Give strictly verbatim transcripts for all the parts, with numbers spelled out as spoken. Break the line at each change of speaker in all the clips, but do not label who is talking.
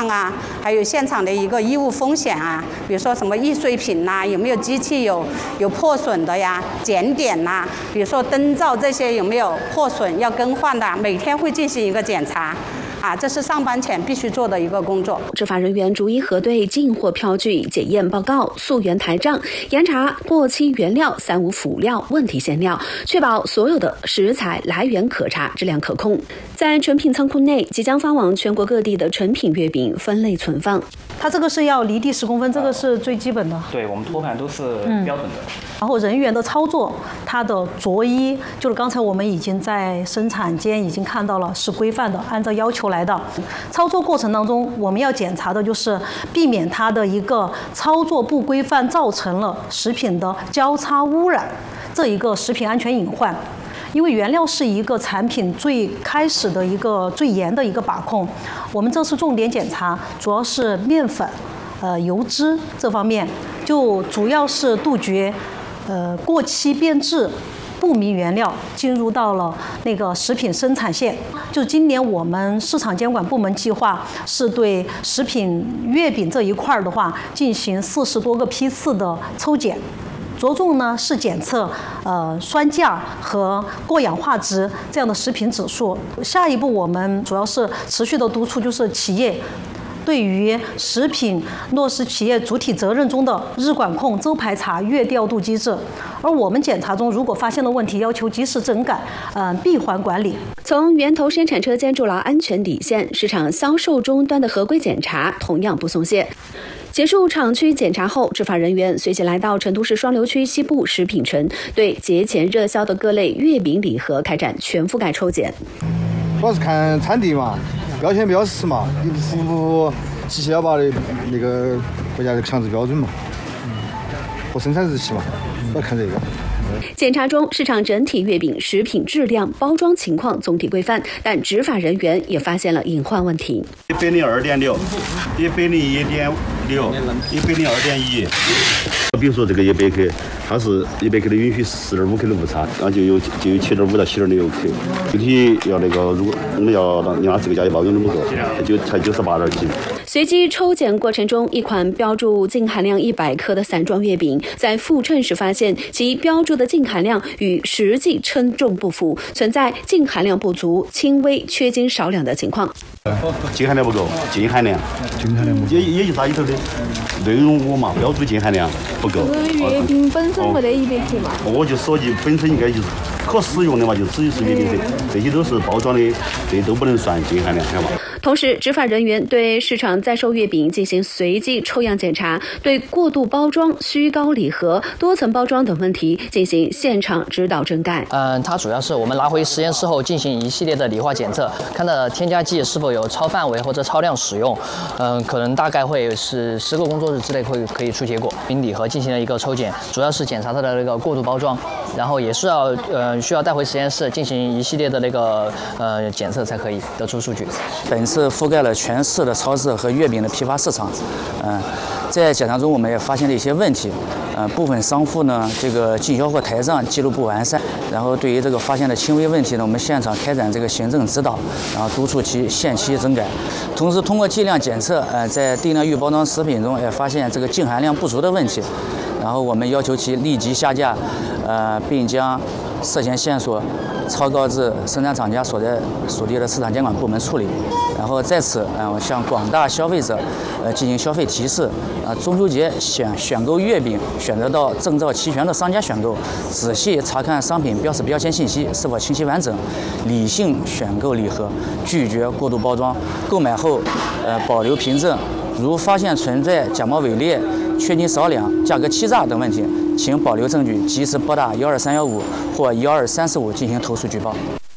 况啊，还有现场的一个异物风险啊，比如说什么易碎品呐、啊，有没有机器有有破损的呀，检点呐、啊，比如说灯罩这些有没有破损要更换的，每天会进行一个检查。啊，这是上班前必须做的一个工作。
执法人员逐一核对进货票据、检验报告、溯源台账，严查过期原料、三无辅料、问题馅料，确保所有的食材来源可查、质量可控。在成品仓库内，即将发往全国各地的成品月饼分类存放。
它这个是要离地十公分，这个是最基本的。
对，我们托盘都是标准的。嗯、
然后人员的操作，它的着衣，就是刚才我们已经在生产间已经看到了，是规范的，按照要求来的。操作过程当中，我们要检查的就是避免它的一个操作不规范，造成了食品的交叉污染，这一个食品安全隐患。因为原料是一个产品最开始的一个最严的一个把控，我们这次重点检查主要是面粉、呃油脂这方面，就主要是杜绝呃过期变质、不明原料进入到了那个食品生产线。就今年我们市场监管部门计划是对食品月饼这一块的话进行四十多个批次的抽检。着重呢是检测呃酸价和过氧化值这样的食品指数。下一步我们主要是持续的督促，就是企业对于食品落实企业主体责任中的日管控、周排查、月调度机制。而我们检查中如果发现了问题，要求及时整改，嗯、呃，闭环管理。
从源头生产车间筑牢安全底线，市场销售终端的合规检查同样不松懈。结束厂区检查后，执法人员随即来到成都市双流区西部食品城，对节前热销的各类月饼礼盒开展全覆盖抽检。
主要是看产地嘛，标签标识嘛，你符不符合七七幺八的那个国家的强制标准嘛，和生产日期嘛，主要看这个。
检查中，市场整体月饼食品质量、包装情况总体规范，但执法人员也发现了隐患问题。
一百零二点六，一百零一点六，一百零二点一。比如说这个一百克，它是一百克的允许十点五克的误差，然后就有就有七点五到七点六克。具体要那个，如果我们要让它这个价钱包装那么多，才九才九十八点几。
随机抽检过程中，一款标注净含量一百克的散装月饼，在复称时发现其标注的净含量与实际称重不符，存在净含量不足、轻微缺斤少两的情况。
净含量不够，净含量，净含量不够，也也就是它里头的内容物嘛，标注净含量不够。
月饼本身没得一百克嘛？
我就说起本身应该就是可使用的嘛，就只是月饼的，这些都是包装的，这些都不能算净含量，晓得吧？
同时，执法人员对市场在售月饼进行随机抽样检查，对过度包装、虚高礼盒、多层包装等问题进行现场指导整改。
嗯，它主要是我们拿回实验室后进行一系列的理化检测，看到添加剂是否有超范围或者超量使用。嗯，可能大概会是十个工作日之内会可以出结果。饼礼盒进行了一个抽检，主要是检查它的那个过度包装，然后也是要呃需要带回实验室进行一系列的那个呃检测才可以得出数据。
本次覆盖了全市的超市和月饼的批发市场，嗯、呃，在检查中我们也发现了一些问题，呃，部分商户呢这个进销货台账记录不完善，然后对于这个发现的轻微问题呢，我们现场开展这个行政指导，然后督促其限期整改。同时通过计量检测，呃，在定量预包装食品中也发现这个净含量不足的问题，然后我们要求其立即下架，呃，并将涉嫌线索抄告至生产厂家所在属地的市场监管部门处理。然后在此，呃，向广大消费者，呃，进行消费提示，呃，中秋节选选购月饼，选择到证照齐全的商家选购，仔细查看商品标识标签信息是否清晰完整，理性选购礼盒，拒绝过度包装，购买后，呃，保留凭证。如发现存在假冒伪劣、缺斤少两、价格欺诈等问题，请保留证据，及时拨打幺二三幺五或幺二三四五进行投诉举报。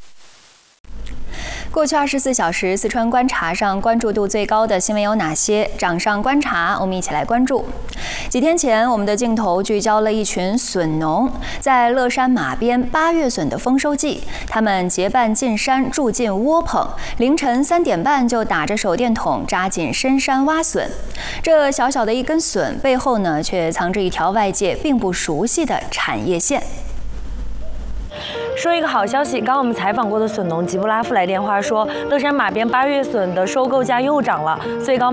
过去二十四小时，四川观察上关注度最高的新闻有哪些？掌上观察，我们一起来关注。几天前，我们的镜头聚焦了一群笋农，在乐山马边八月笋的丰收季，他们结伴进山，住进窝棚，凌晨三点半就打着手电筒扎进深山挖笋。这小小的一根笋背后呢，却藏着一条外界并不熟悉的产业线。
说一个好消息，刚刚我们采访过的笋农吉布拉夫来电话说，乐山马边八月笋的收购价又涨了，最高